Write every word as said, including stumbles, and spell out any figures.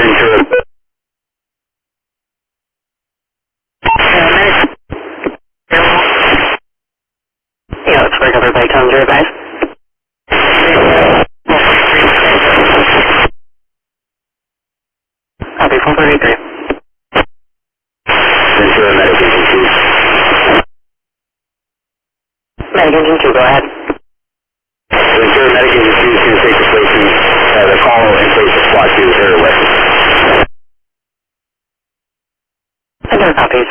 Ventura. Yeah, let's work everybody time to advise. Copy four thirty-three. Ventura Medic Engine two. Medic Engine two, go ahead. Ventura Medic Engine two is going to take the place in uh, the call and place the SWAT two here west. I never copy.